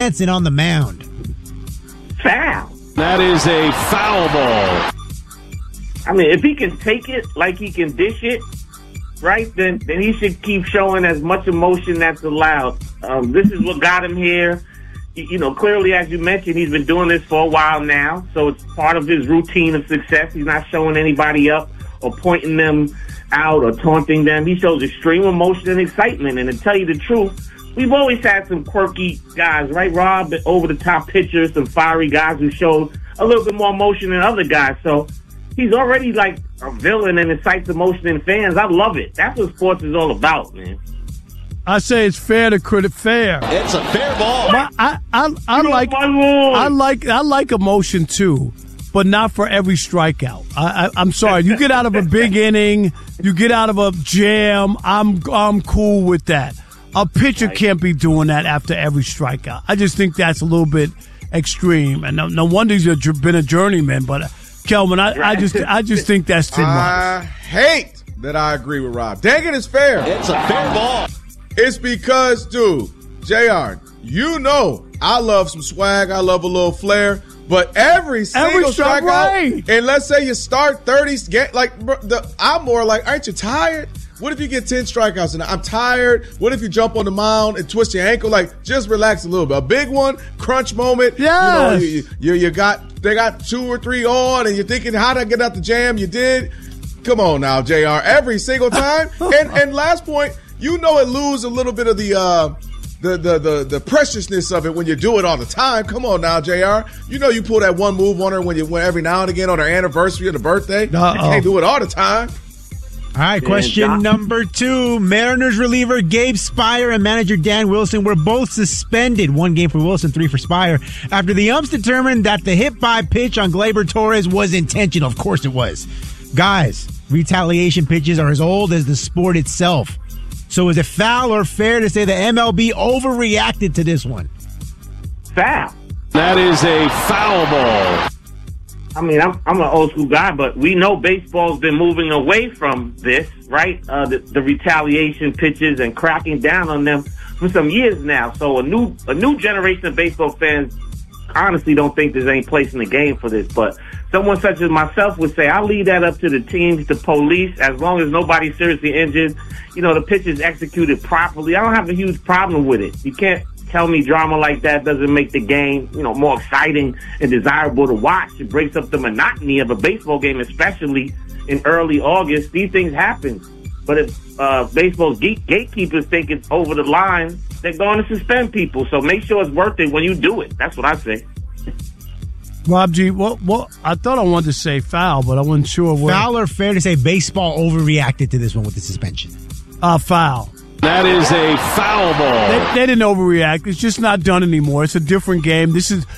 Jansen on the mound. Foul. That is a foul ball. I mean, if he can take it like he can dish it, right, then he should keep showing as much emotion that's allowed. This is what got him here. Clearly, as you mentioned, he's been doing this for a while now, so it's part of his routine of success. He's not showing anybody up or pointing them out or taunting them. He shows extreme emotion and excitement, and to tell you the truth, we've always had some quirky guys, right, Rob? Over-the-top pitchers, some fiery guys who showed a little bit more emotion than other guys, so he's already like a villain and incites emotion in fans. I love it. That's what sports is all about, man. I say it's fair to credit fair. It's a fair ball. I like emotion too, but not for every strikeout. I'm sorry. You get out of a big inning, you get out of a jam. I'm cool with that. A pitcher can't be doing that after every strikeout. I just think that's a little bit extreme, and no wonder he's been a journeyman. But Kelvin, I just think that's too much. I hate that I agree with Rob. Dang it, it's fair. It's a fair ball. It's because, dude, JR, I love some swag. I love a little flair. But every single strikeout, right. And let's say you start 30, I'm more like, aren't you tired? What if you get 10 strikeouts and I'm tired? What if you jump on the mound and twist your ankle? Like, just relax a little bit. A big one, crunch moment. Yes. They got 2 or 3 on, and you're thinking, how'd I get out the jam? You did. Come on now, JR. Every single time. and last point, it lose a little bit of the preciousness of it when you do it all the time. Come on now, JR. You pull that one move on her when every now and again on her anniversary or the birthday. You can't do it all the time. All right, question number 2. Mariners reliever Gabe Spire and manager Dan Wilson were both suspended. 1 game for Wilson, 3 for Spire, after the umps determined that the hit-by pitch on Gleyber Torres was intentional. Of course it was. Guys, retaliation pitches are as old as the sport itself. So is it foul or fair to say the MLB overreacted to this one? Foul. That is a foul ball. I mean, I'm an old school guy, but we know baseball's been moving away from this, right? The retaliation pitches and cracking down on them for some years now. So a new generation of baseball fans honestly don't think there's any place in the game for this. But someone such as myself would say, I'll leave that up to the teams, the police, as long as nobody's seriously injured. The pitch is executed properly. I don't have a huge problem with it. You can't tell me drama like that doesn't make the game, more exciting and desirable to watch. It breaks up the monotony of a baseball game, especially in early August. These things happen. But if baseball's gatekeepers think it's over the line, they're going to suspend people. So make sure it's worth it when you do it. That's what I say. Rob G, well, I thought I wanted to say foul, but I wasn't sure what. Foul or fair to say baseball overreacted to this one with the suspension? Foul. That is a foul ball. They didn't overreact. It's just not done anymore. It's a different game. This is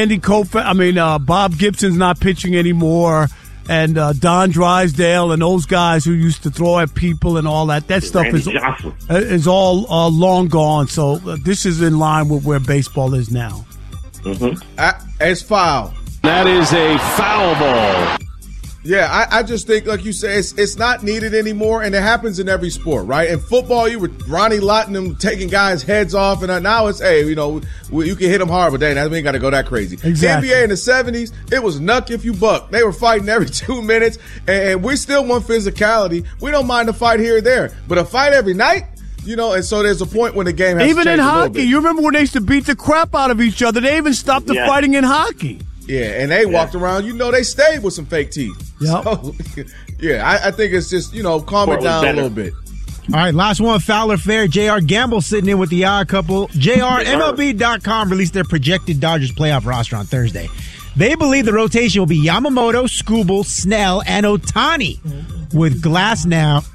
Bob Gibson's not pitching anymore, and Don Drysdale and those guys who used to throw at people and all that. That stuff is all long gone. So this is in line with where baseball is now. Mm-hmm. It's foul. That is a foul ball. Yeah, I just think, like you say, it's not needed anymore, and it happens in every sport, right? In football, you were Ronnie Lott and them taking guys' heads off, and now it's, you can hit them hard, but we ain't got to go that crazy. Exactly. The NBA in the 70s, it was knuck if you buck. They were fighting every 2 minutes, and we still want physicality. We don't mind a fight here or there, but a fight every night? And so there's a point when the game has even to change in a little hockey, bit. You remember when they used to beat the crap out of each other? They even stopped the fighting in hockey. Yeah, and they walked around. They stayed with some fake teeth. Yep. So, I think it's just, calm it down a little bit. All right, last one, foul or fair. J.R. Gamble sitting in with the odd couple. MLB.com released their projected Dodgers playoff roster on Thursday. They believe the rotation will be Yamamoto, Skubal, Snell, and Ohtani, with Glasnow.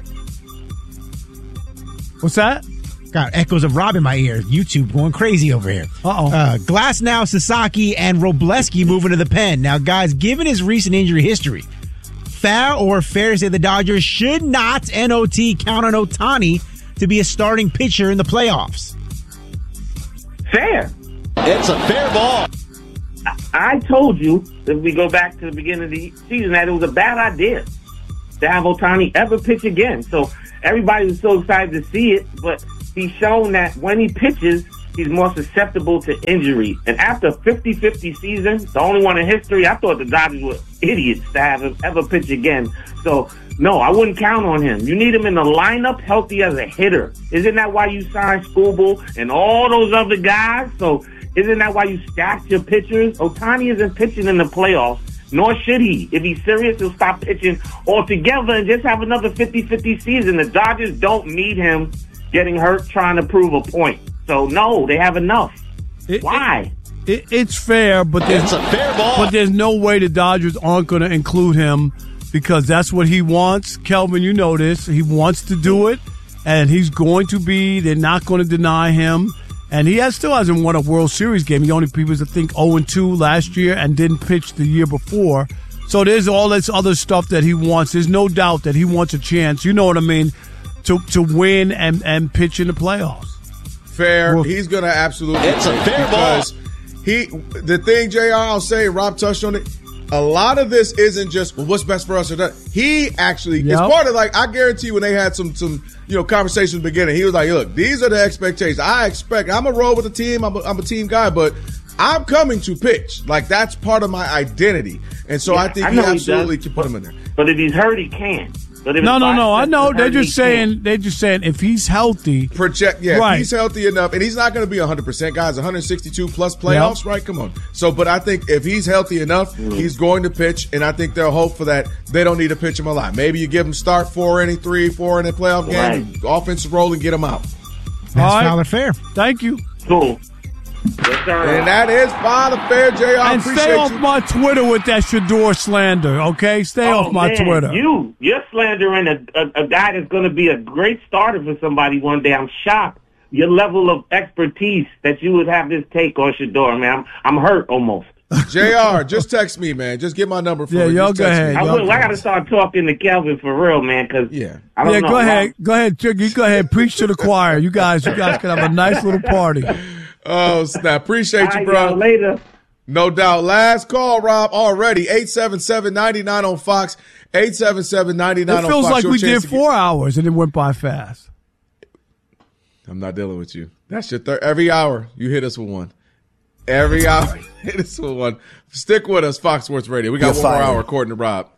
What's that? Got echoes of Rob in my ear. YouTube going crazy over here. Glasnow, Sasaki, and Robleski moving to the pen. Now, guys, given his recent injury history, foul or fair to say the Dodgers should not, NOT, count on Ohtani to be a starting pitcher in the playoffs? Fair. It's a fair ball. I told you, if we go back to the beginning of the season, that it was a bad idea to have Ohtani ever pitch again. So everybody was so excited to see it, but he's shown that when he pitches, he's more susceptible to injury. And after a 50-50 season, the only one in history, I thought the Dodgers were idiots to have him ever pitch again. So, no, I wouldn't count on him. You need him in the lineup healthy as a hitter. Isn't that why you signed Skubal and all those other guys? So, isn't that why you stacked your pitchers? Ohtani isn't pitching in the playoffs, nor should he. If he's serious, he'll stop pitching altogether and just have another 50-50 season. The Dodgers don't need him getting hurt trying to prove a point. So, no, they have enough. Why? It's fair, but It's a fair ball. But there's no way the Dodgers aren't going to include him because that's what he wants. Kelvin, you know this. He wants to do it, and he's going to be. They're not going to deny him. And he still hasn't won a World Series game. He only people that think 0-2 last year and didn't pitch the year before. So there's all this other stuff that he wants. There's no doubt that he wants a chance. You know what I mean? To win and pitch in the playoffs. Fair. He's going to absolutely. It's a fair ball. The thing, JR, I'll say, Rob touched on it. A lot of this isn't just, well, what's best for us or that. He actually, it's part of I guarantee when they had some conversations in the beginning, he was like, look, these are the expectations. I'm going to roll with the team. I'm a team guy, but I'm coming to pitch. That's part of my identity. And so I think he absolutely can put him in there. But if he's hurt, he can. No. I know. They're just saying if he's healthy. Right. If he's healthy enough, and he's not going to be 100%, guys, 162 plus playoffs, right? Come on. So, but I think if he's healthy enough, he's going to pitch, and I think they'll hope for that. They don't need to pitch him a lot. Maybe you give him start 4 inning, 3-4 in a playoff game, offensive role, and get him out. That's Father Fair. Thank you. Cool. Yes, sir. And that is Father Fair, JR. And stay off my Twitter with that Shador slander, okay? Stay off my Twitter. You're slandering a guy that's going to be a great starter for somebody one day. I'm shocked. Your level of expertise that you would have this take on Shador, man. I'm hurt almost. JR, just text me, man. Just get my number for me. Yeah, y'all go ahead. I got to start talking to Kelvin for real, man, because I don't know. Go ahead, Tricky. Go ahead. Preach to the choir. You guys can have a nice little party. Oh, snap. Appreciate you, bro. Later. No doubt. Last call, Rob, already. 877-99 on Fox. 877-99 on Fox. It feels like we did 4 hours and it went by fast. I'm not dealing with you. That's your third. Every hour, you hit us with one. Every hour, hit us with one. Stick with us, Fox Sports Radio. We got one more hour, according to Rob.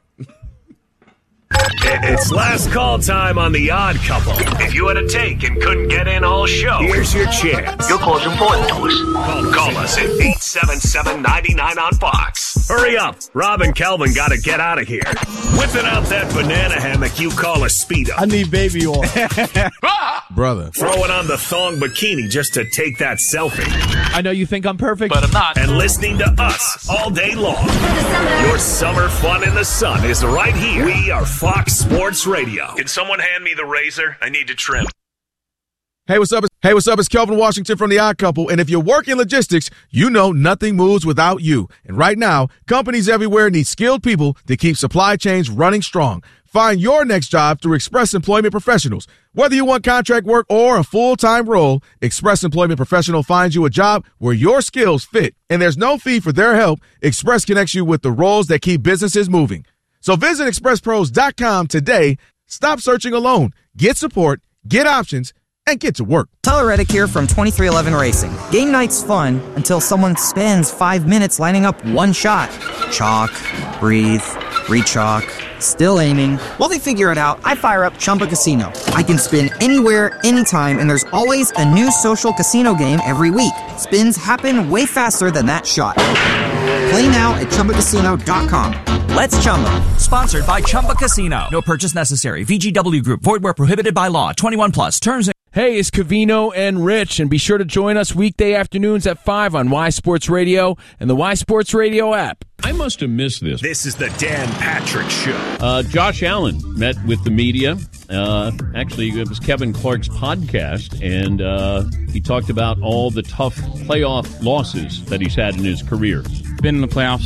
It's last call time on The Odd Couple. If you had a take and couldn't get in all show, here's your chance. Your call's important to us. Call us at 877-99 on Fox. Hurry up. Rob and Kelvin got to get out of here. Whipping out that banana hammock you call a Speedo. I need baby oil. Brother. Throwing on the thong bikini just to take that selfie. I know you think I'm perfect, But I'm not. And listening to us all day long. Your summer fun in the sun is right here. We are Fox Sports Radio. Can someone hand me the razor? I need to trim. Hey, what's up? It's Kelvin Washington from The Odd Couple. And if you work in logistics, you know nothing moves without you. And right now, companies everywhere need skilled people to keep supply chains running strong. Find your next job through Express Employment Professionals. Whether you want contract work or a full-time role, Express Employment Professional finds you a job where your skills fit. And there's no fee for their help. Express connects you with the roles that keep businesses moving. So visit expresspros.com today. Stop searching alone. Get support, get options, and get to work. Tyler Reddick here from 2311 Racing. Game night's fun until someone spends 5 minutes lining up one shot. Chalk, breathe, re-chalk, still aiming. While they figure it out, I fire up Chumba Casino. I can spin anywhere, anytime, and there's always a new social casino game every week. Spins happen way faster than that shot. Play now at ChumbaCasino.com. Let's Chumba. Sponsored by Chumba Casino. No purchase necessary. VGW Group. Void where prohibited by law. 21 plus. Terms and... Hey, it's Covino and Rich, and be sure to join us weekday afternoons at 5 on Y Sports Radio and the Y Sports Radio app. I must have missed this. This is the Dan Patrick Show. Josh Allen met with the media. Actually, it was Kevin Clark's podcast, and he talked about all the tough playoff losses that he's had in his career. Been in the playoffs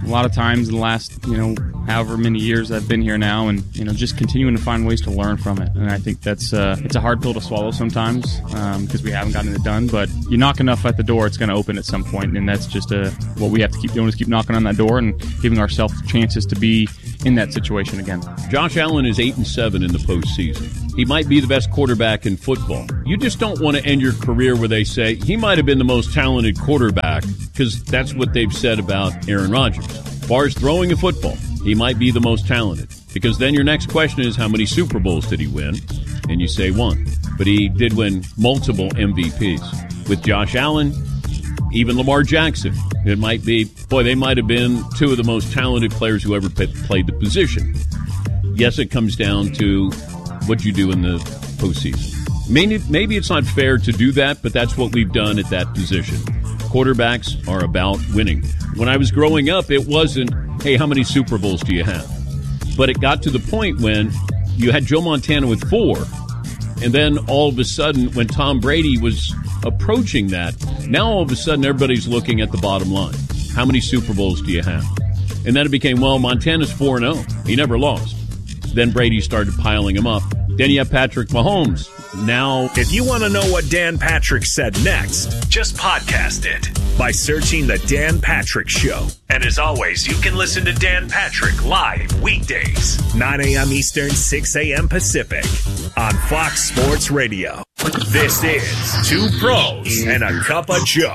a lot of times in the last, however many years I've been here now, and, just continuing to find ways to learn from it. And I think that's it's a hard pill to swallow sometimes because we haven't gotten it done. But you knock enough at the door, it's going to open at some point, and that's just what we have to keep doing is keep knocking on that door and giving ourselves chances to be in that situation again. Josh Allen is 8-7 in the postseason. He might be the best quarterback in football. You just don't want to end your career where they say he might have been the most talented quarterback, because that's what they've said about Aaron Rodgers. As far as throwing a football, he might be the most talented, because then your next question is how many Super Bowls did he win? And you say one. But he did win multiple MVPs. With Josh Allen, even Lamar Jackson, it might be, they might have been two of the most talented players who ever played the position. Yes, it comes down to what you do in the postseason. Maybe it's not fair to do that, but that's what we've done at that position. Quarterbacks are about winning. When I was growing up, it wasn't, hey, how many Super Bowls do you have? But it got to the point when you had Joe Montana with 4, and then all of a sudden, when Tom Brady was approaching that, now all of a sudden everybody's looking at the bottom line. How many Super Bowls do you have? And then it became, Montana's 4-0. He never lost. Then Brady started piling him up. Then you have Patrick Mahomes. Now, if you want to know what Dan Patrick said next, just podcast it by searching The Dan Patrick Show. And as always, you can listen to Dan Patrick live weekdays, 9 a.m. Eastern, 6 a.m. Pacific on Fox Sports Radio. This is Two Pros and a Cup of Joe.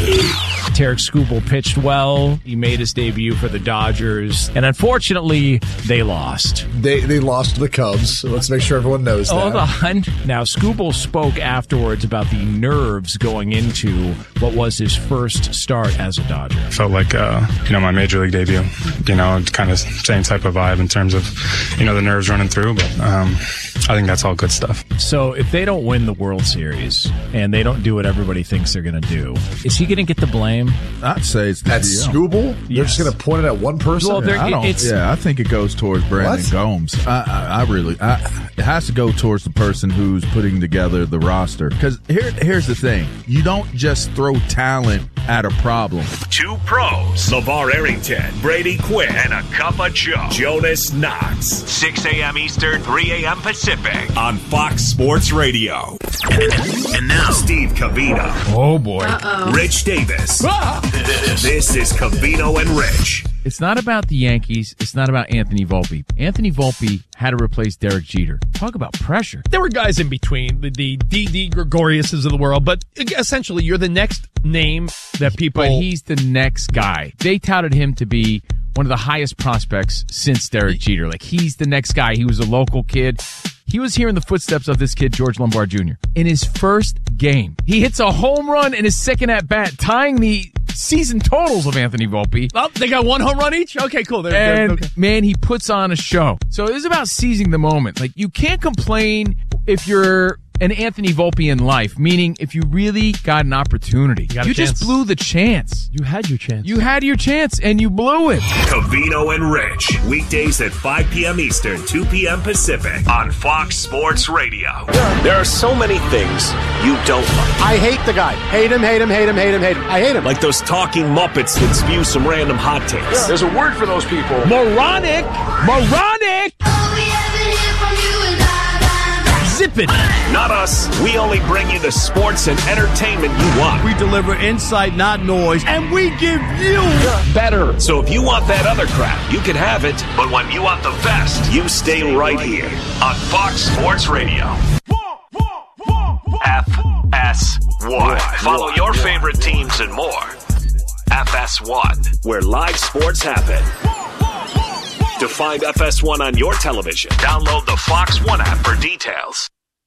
Tarik Skubal pitched well. He made his debut for the Dodgers, and unfortunately, they lost. They lost to the Cubs, so let's make sure everyone knows that. Hold on. Now, Skubal spoke afterwards about the nerves going into what was his first start as a Dodger. Felt like, my major league debut, kind of same type of vibe in terms of, the nerves running through, but I think that's all good stuff. So if they don't win the World Series and they don't do what everybody thinks they're going to do, is he going to get the blame? I'd say it's that's Skubal. Yes. They're just going to point it at one person. Well, I think it goes towards Brandon Gomes. It has to go towards the person who's putting together the roster. Because here's the thing: you don't just throw talent at a problem. Two Pros, LeVar Arrington, Brady Quinn, and a Cup of Joe, Jonas Knox, 6 a.m. Eastern, 3 a.m. Pacific on Fox Sports Radio. And now, Steve Covino. Oh, boy. Rich Davis. This is Covino and Rich. It's not about the Yankees. It's not about Anthony Volpe. Anthony Volpe had to replace Derek Jeter. Talk about pressure. There were guys in between, the D.D. Gregoriuses of the world, but essentially you're the next name that people... But he's the next guy. They touted him to be one of the highest prospects since Derek Jeter. Like, he's the next guy. He was a local kid. He was here in the footsteps of this kid, George Lombard Jr. In his first game, he hits a home run in his second at-bat, tying the season totals of Anthony Volpe. Oh, they got one home run each? Okay, cool. Man, he puts on a show. So it is about seizing the moment. Like, you can't complain if you're an Anthony Volpe in life, meaning if you really got an opportunity. You just blew the chance. You had your chance. You had your chance, and you blew it. Covino and Rich, weekdays at 5 p.m. Eastern, 2 p.m. Pacific on Fox Sports Radio. There are so many things you don't like. I hate the guy. Hate him. I hate him. Like those talking Muppets that spew some random hot takes. Yeah. There's a word for those people. Moronic! Zip it. Not us. We only bring you the sports and entertainment you want. We deliver insight, not noise, and we give you better. So if you want that other crap, you can have it. But when you want the best, you stay right here on Fox Sports Radio. FS1. Follow your favorite teams and more. FS1, where live sports happen. To find FS1 on your television, download the Fox One app for details.